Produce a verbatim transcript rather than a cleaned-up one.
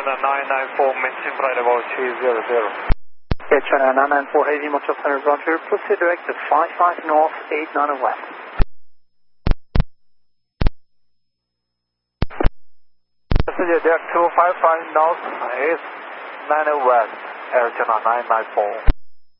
China nine nine four, maintain flight level three zero zero. Yeah, China nine nine four, Heavy Motor Center, Roger. Proceed direct to five five north, eight nine west. Proceed direct to five five north, eight nine west, Air China nine nine four.